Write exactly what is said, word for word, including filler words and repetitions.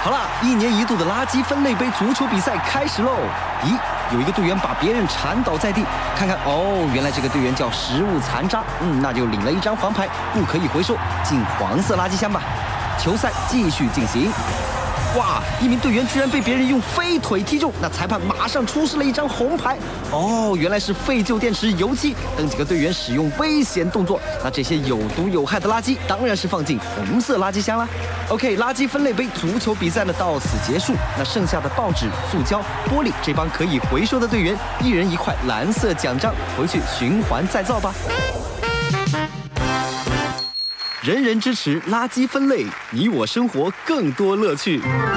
好啦，一年一度的垃圾分类杯足球比赛开始喽！咦，有一个队员把别人缠倒在地，看看哦，原来这个队员叫食物残渣，嗯，那就领了一张黄牌，不可以回收，进黄色垃圾箱吧。球赛继续进行。哇！一名队员居然被别人用飞腿踢中，那裁判马上出示了一张红牌。哦，原来是废旧电池、油漆等几个队员使用危险动作。那这些有毒有害的垃圾当然是放进红色垃圾箱啦。OK， 垃圾分类杯足球比赛呢到此结束。那剩下的报纸、塑胶、玻璃，这帮可以回收的队员，一人一块蓝色奖章，回去循环再造吧。人人支持垃圾分类，你我生活更多乐趣。